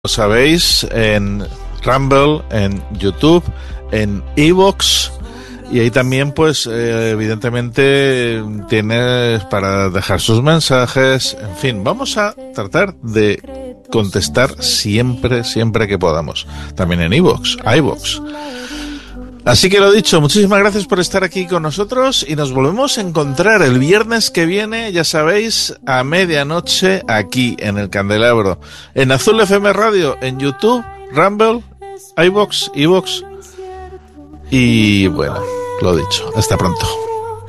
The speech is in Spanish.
sabéis, en Rumble, en YouTube, en iVoox, y ahí también, pues, evidentemente tienes para dejar sus mensajes. En fin, vamos a tratar de contestar siempre que podamos. También en iVoox. Así que lo dicho, muchísimas gracias por estar aquí con nosotros y nos volvemos a encontrar el viernes que viene, ya sabéis, a medianoche aquí en El Candelabro, en Azul FM Radio, en YouTube, Rumble, iVoox, y bueno, lo dicho, hasta pronto.